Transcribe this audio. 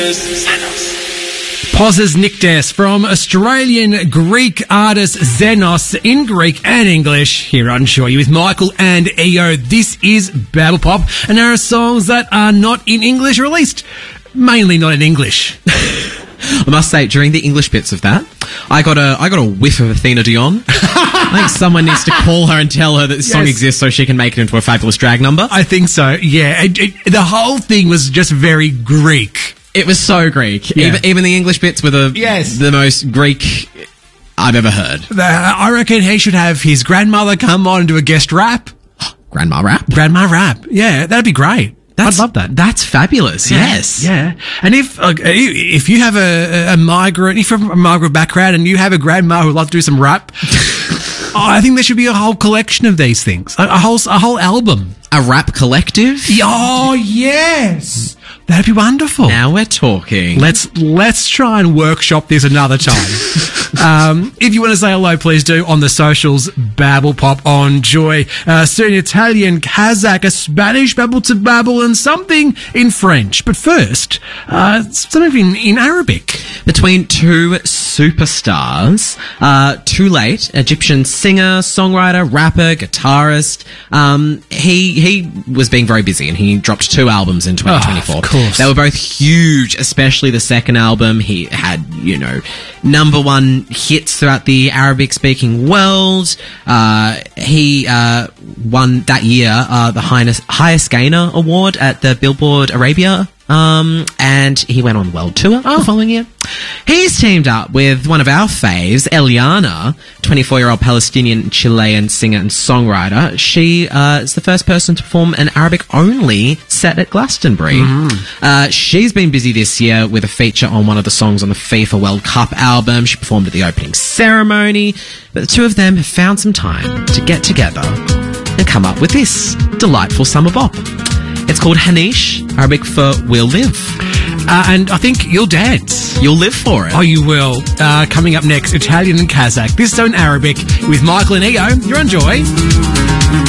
Poz's Nikdes from Australian Greek artist Xenos in Greek and English here on Shore You with Michael and EO. This is Babble Pop, and there are songs that are not in English, or at least mainly not in English. I must say, during the English bits of that, I got a whiff of Athena Dion. I think someone needs to call her and tell her that this song exists so she can make it into a fabulous drag number. I think so, yeah. The whole thing was just very Greek. It was so Greek. Yeah. Even the English bits were the most Greek I've ever heard. I reckon he should have his grandmother come on and do a guest rap. Grandma rap? Grandma rap. Yeah, that'd be great. I'd love that. That's fabulous. Yes. Yeah. And if you have a migrant, if you're from a migrant background and you have a grandma who would like to do some rap, I think there should be a whole collection of these things. A whole album. A rap collective? Oh, yes. That'd be wonderful. Now we're talking. Let's try and workshop this another time. If you want to say hello, please do on the socials. Babble Pop on Joy. Soon Italian, Kazakh, a Spanish, Babble to Babble, and something in French. But first, something in Arabic. Between two superstars, Too Late, Egyptian singer, songwriter, rapper, guitarist. He was being very busy and he dropped 2 albums in 2024. Of course. They were both huge, especially the second album. He had, #1 hits throughout the Arabic-speaking world. He won that year the highest gainer award at the Billboard Arabia. And he went on world tour the following year. He's teamed up with one of our faves, Eliana, 24-year-old Palestinian Chilean singer and songwriter. She is the first person to perform an Arabic-only set at Glastonbury. She's been busy this year with a feature on one of the songs on the FIFA World Cup album. She performed at the opening ceremony. But the two of them have found some time to get together and come up with this delightful summer bop. It's called Hanish, Arabic for We'll Live. And I think you'll dance. You'll live for it. Oh, you will. Coming up next, Italian and Kazakh. This is in Arabic with Michael and EO. You're on Joy.